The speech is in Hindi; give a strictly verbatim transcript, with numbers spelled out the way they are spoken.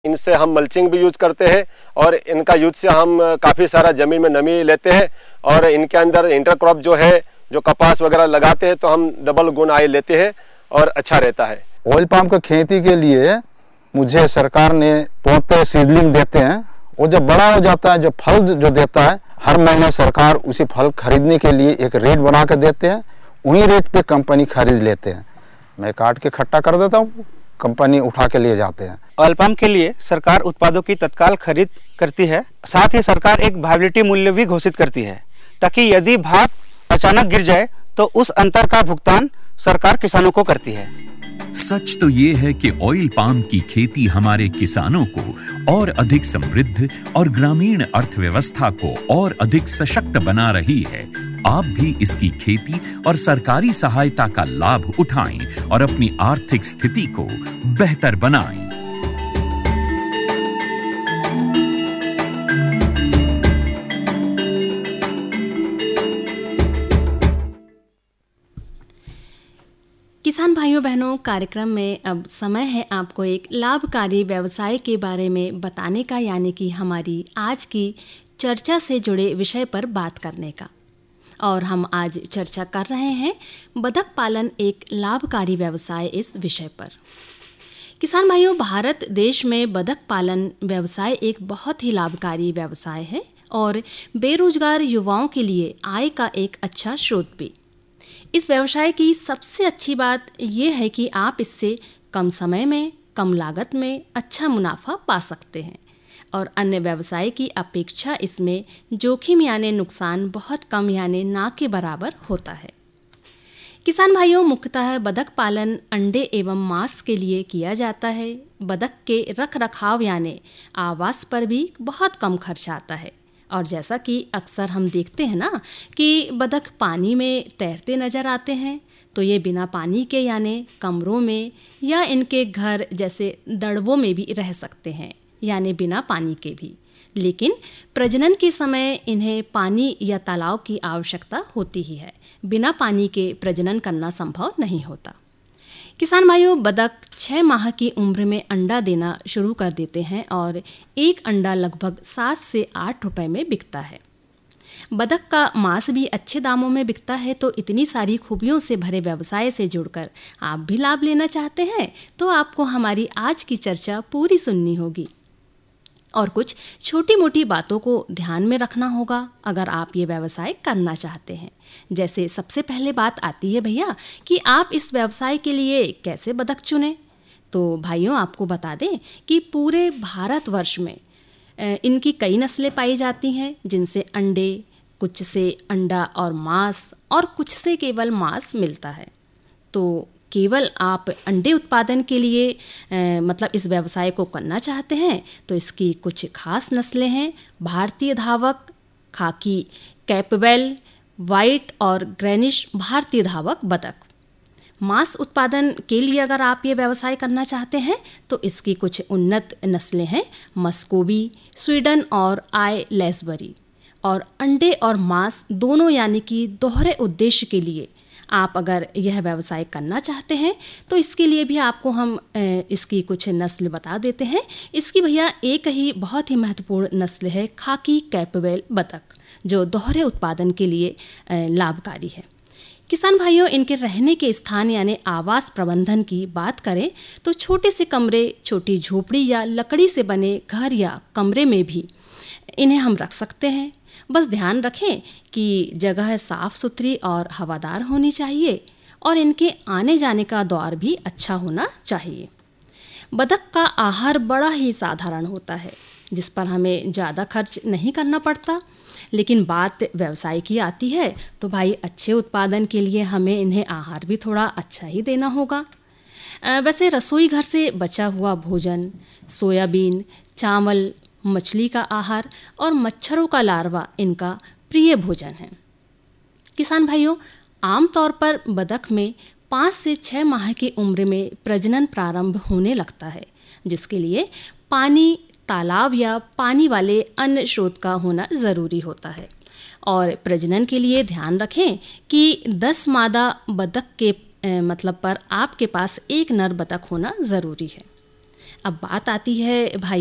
इनसे हम मल्चिंग भी यूज करते हैं और इनका यूज से हम काफ़ी सारा ज़मीन में नमी लेते हैं और इनके अंदर इंटरक्रॉप जो है जो कपास वगैरह लगाते हैं तो हम डबल गुण आय लेते हैं और अच्छा रहता है। ऑयल पाम की खेती के लिए मुझे सरकार ने पौधे सीडलिंग देते हैं, वो जब बड़ा हो जाता है, जो फल जो देता है, हर महीने सरकार उसी फल खरीदने के लिए एक रेट बना कर देते हैं, वही रेट पे कंपनी खरीद लेते हैं। मैं काट के इकट्ठा कर देता हूँ, कंपनी उठा के लिए जाते हैं। ऑयल पाम के लिए सरकार उत्पादों की तत्काल खरीद करती है, साथ ही सरकार एक वायबिलिटी मूल्य भी घोषित करती है ताकि यदि भाव अचानक गिर जाए तो उस अंतर का भुगतान सरकार किसानों को करती है। सच तो ये है कि ऑयल पाम की खेती हमारे किसानों को और अधिक समृद्ध और ग्रामीण अर्थव्यवस्था को और अधिक सशक्त बना रही है। आप भी इसकी खेती और सरकारी सहायता का लाभ उठाएं और अपनी आर्थिक स्थिति को बेहतर बनाएं। किसान भाइयों बहनों, कार्यक्रम में अब समय है आपको एक लाभकारी व्यवसाय के बारे में बताने का, यानी कि हमारी आज की चर्चा से जुड़े विषय पर बात करने का। और हम आज चर्चा कर रहे हैं बतख पालन एक लाभकारी व्यवसाय इस विषय पर। किसान भाइयों, भारत देश में बतख पालन व्यवसाय एक बहुत ही लाभकारी व्यवसाय है और बेरोजगार युवाओं के लिए आय का एक अच्छा स्रोत भी। इस व्यवसाय की सबसे अच्छी बात यह है कि आप इससे कम समय में, कम लागत में अच्छा मुनाफा पा सकते हैं और अन्य व्यवसाय की अपेक्षा इसमें जोखिम यानी नुकसान बहुत कम यानी ना के बराबर होता है। किसान भाइयों, मुख्यतः बतख पालन अंडे एवं मांस के लिए किया जाता है। बतख के रख रखाव यानी आवास पर भी बहुत कम खर्च आता है और जैसा कि अक्सर हम देखते हैं ना कि बतख पानी में तैरते नज़र आते हैं, तो ये बिना पानी के यानी कमरों में या इनके घर जैसे दड़बों में भी रह सकते हैं, यानी बिना पानी के भी। लेकिन प्रजनन के समय इन्हें पानी या तालाब की आवश्यकता होती ही है, बिना पानी के प्रजनन करना संभव नहीं होता। किसान भाइयों, बतख छः माह की उम्र में अंडा देना शुरू कर देते हैं और एक अंडा लगभग सात से आठ रुपए में बिकता है। बतख का मांस भी अच्छे दामों में बिकता है। तो इतनी सारी खूबियों से भरे व्यवसाय से जुड़कर आप भी लाभ लेना चाहते हैं तो आपको हमारी आज की चर्चा पूरी सुननी होगी और कुछ छोटी मोटी बातों को ध्यान में रखना होगा अगर आप ये व्यवसाय करना चाहते हैं। जैसे सबसे पहले बात आती है भैया कि आप इस व्यवसाय के लिए कैसे बतख चुनें। तो भाइयों, आपको बता दें कि पूरे भारतवर्ष में इनकी कई नस्लें पाई जाती हैं, जिनसे अंडे, कुछ से अंडा और मांस और कुछ से केवल मांस मिलता है। तो केवल आप अंडे उत्पादन के लिए ए, मतलब इस व्यवसाय को करना चाहते हैं तो इसकी कुछ खास नस्लें हैं। भारतीय धावक, खाकी कैपवेल, वाइट और ग्रेनिश भारतीय धावक बतख। मांस उत्पादन के लिए अगर आप ये व्यवसाय करना चाहते हैं तो इसकी कुछ उन्नत नस्लें हैं, मस्कोबी, स्वीडन और आई लेसबरी। और अंडे और मांस दोनों यानी कि दोहरे उद्देश्य के लिए आप अगर यह व्यवसाय करना चाहते हैं तो इसके लिए भी आपको हम इसकी कुछ नस्ल बता देते हैं। इसकी भैया एक ही बहुत ही महत्वपूर्ण नस्ल है खाकी कैपवेल बतख, जो दोहरे उत्पादन के लिए लाभकारी है। किसान भाइयों, इनके रहने के स्थान यानी आवास प्रबंधन की बात करें तो छोटे से कमरे, छोटी झोपड़ी या लकड़ी से बने घर या कमरे में भी इन्हें हम रख सकते हैं। बस ध्यान रखें कि जगह साफ सुथरी और हवादार होनी चाहिए और इनके आने जाने का द्वार भी अच्छा होना चाहिए। बतख का आहार बड़ा ही साधारण होता है, जिस पर हमें ज़्यादा खर्च नहीं करना पड़ता। लेकिन बात व्यवसाय की आती है तो भाई अच्छे उत्पादन के लिए हमें इन्हें आहार भी थोड़ा अच्छा ही देना होगा। वैसे रसोई घर से बचा हुआ भोजन, सोयाबीन, चावल, मछली का आहार और मच्छरों का लार्वा इनका प्रिय भोजन है। किसान भाइयों, आमतौर पर बतख में पाँच से छः माह की उम्र में प्रजनन प्रारंभ होने लगता है, जिसके लिए पानी, तालाब या पानी वाले अन्य स्रोत का होना ज़रूरी होता है। और प्रजनन के लिए ध्यान रखें कि दस मादा बतख के ए, मतलब पर आपके पास एक नर बतख होना ज़रूरी है। अब बात आती है भाई